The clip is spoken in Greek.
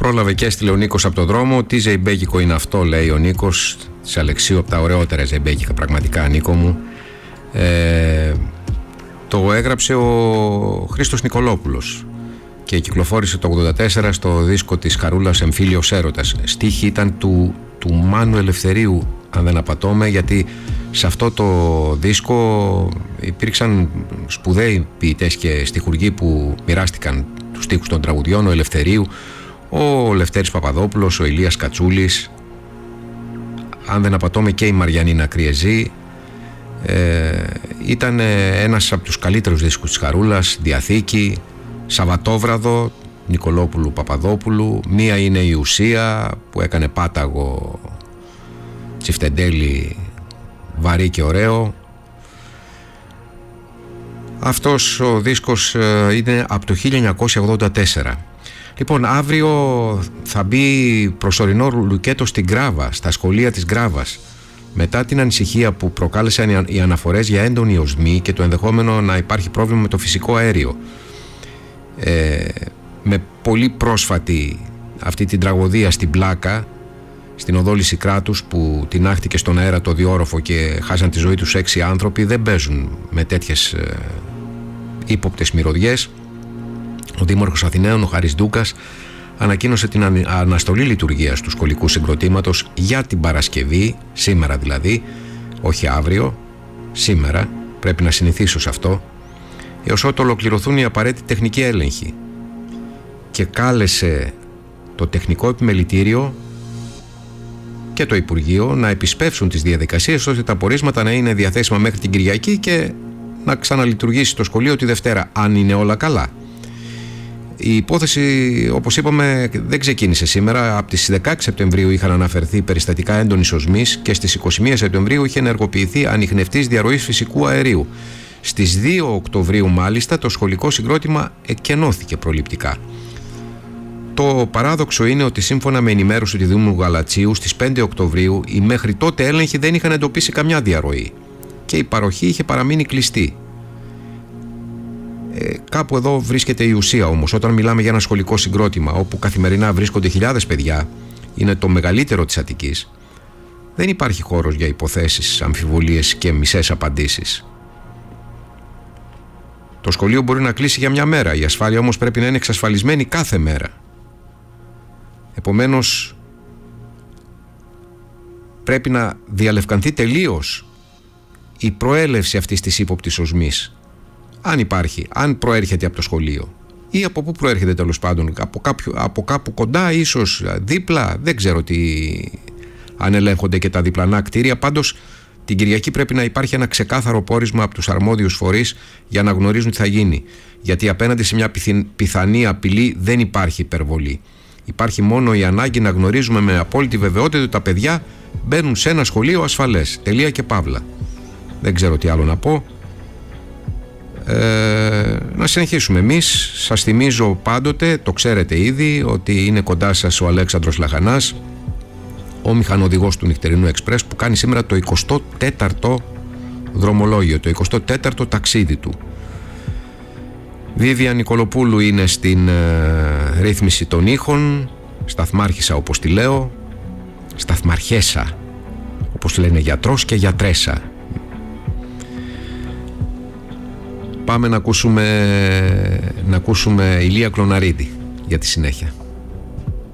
Πρόλαβε και έστειλε ο Νίκος από το δρόμο. Τι ζεϊμπέκικο είναι αυτό, λέει ο Νίκος της Αλεξίου, από τα ωραιότερα ζεϊμπέκικα πραγματικά, Νίκο μου. Το έγραψε ο Χρήστος Νικολόπουλος και κυκλοφόρησε το 1984 στο δίσκο της Χαρούλας Εμφύλιος Έρωτας. Στίχη ήταν του Μάνου Ελευθερίου, αν δεν απατώμε, γιατί σε αυτό το δίσκο υπήρξαν σπουδαίοι ποιητές και στιχουργοί που μοιράστηκαν τους στίχους των τραγουδιών. Ο Ελευθερίου, ο Λευτέρης Παπαδόπουλος, ο Ηλίας Κατσούλης, αν δεν απατώμε και η Μαριανίνα Κριεζή. Ήταν ένας από τους καλύτερους δίσκους της Χαρούλας. Διαθήκη, Σαββατόβραδο Νικολόπουλου Παπαδόπουλου. Μία είναι η Ουσία που έκανε πάταγο τσιφτεντέλι βαρύ και ωραίο. Αυτός ο δίσκος είναι από το 1984. Λοιπόν, αύριο θα μπει προσωρινό λουκέτο στην Γκράβα, στα σχολεία της Γκράβας, μετά την ανησυχία που προκάλεσαν οι αναφορές για έντονη οσμή και το ενδεχόμενο να υπάρχει πρόβλημα με το φυσικό αέριο. Με πολύ πρόσφατη αυτή την τραγωδία στην Πλάκα, στην οδό Λυσικράτους, που τινάχτηκε στον αέρα το διόροφο και χάσαν τη ζωή τους 6 άνθρωποι, δεν παίζουν με τέτοιες ύποπτες μυρωδιές. Ο Δήμαρχος Αθηναίων, ο Χάρης Ντούκας, ανακοίνωσε την αναστολή λειτουργίας του σχολικού συγκροτήματος για την Παρασκευή, σήμερα δηλαδή, όχι αύριο, σήμερα, πρέπει να συνηθίσω σε αυτό, έως ότου ολοκληρωθούν οι απαραίτητοι τεχνικοί έλεγχοι, και κάλεσε το τεχνικό επιμελητήριο και το Υπουργείο να επισπεύσουν τις διαδικασίες ώστε τα πορίσματα να είναι διαθέσιμα μέχρι την Κυριακή και να ξαναλειτουργήσει το σχολείο τη Δευτέρα, αν είναι όλα καλά. Η υπόθεση, όπως είπαμε, δεν ξεκίνησε σήμερα. Από τις 16 Σεπτεμβρίου είχαν αναφερθεί περιστατικά έντονης οσμής και στις 21 Σεπτεμβρίου είχε ενεργοποιηθεί ανιχνευτής διαρροής φυσικού αερίου. Στις 2 Οκτωβρίου μάλιστα το σχολικό συγκρότημα εκκενώθηκε προληπτικά. Το παράδοξο είναι ότι σύμφωνα με ενημέρωση του Δήμου Γαλατσίου, στις 5 Οκτωβρίου οι μέχρι τότε έλεγχοι δεν είχαν εντοπίσει καμιά διαρροή και η παροχή είχε παραμείνει κλειστή. Κάπου εδώ βρίσκεται η ουσία όμως. Όταν μιλάμε για ένα σχολικό συγκρότημα όπου καθημερινά βρίσκονται χιλιάδες παιδιά, είναι το μεγαλύτερο της Αττικής, δεν υπάρχει χώρος για υποθέσεις, αμφιβολίες και μισές απαντήσεις. Το σχολείο μπορεί να κλείσει για μια μέρα, η ασφάλεια όμως πρέπει να είναι εξασφαλισμένη κάθε μέρα. Επομένως, πρέπει να διαλευκανθεί τελείως η προέλευση αυτής της ύποπτης οσμής. Αν υπάρχει, αν προέρχεται από το σχολείο ή από πού προέρχεται τέλος πάντων, από κάπου κοντά, ίσως δίπλα, δεν ξέρω αν ελέγχονται και τα διπλανά κτίρια. Πάντως την Κυριακή πρέπει να υπάρχει ένα ξεκάθαρο πόρισμα από τους αρμόδιους φορείς για να γνωρίζουν τι θα γίνει. Γιατί απέναντι σε μια πιθανή απειλή δεν υπάρχει υπερβολή. Υπάρχει μόνο η ανάγκη να γνωρίζουμε με απόλυτη βεβαιότητα ότι τα παιδιά μπαίνουν σε ένα σχολείο ασφαλές. Τελεία και παύλα. Δεν ξέρω τι άλλο να πω. Να συνεχίσουμε εμείς. Σας θυμίζω πάντοτε, το ξέρετε ήδη, ότι είναι κοντά σας ο Αλέξανδρος Λαχανάς, ο μηχανοδηγός του Νυχτερινού Εξπρές, που κάνει σήμερα το 24ο δρομολόγιο, το 24ο ταξίδι του. Βίβια Νικολοπούλου είναι στην ρύθμιση των ήχων, σταθμάρχησα όπως τη λέω, σταθμαρχέσα όπως λένε γιατρός και γιατρέσα. Πάμε να ακούσουμε Ηλία Κλωναρίδη για τη συνέχεια.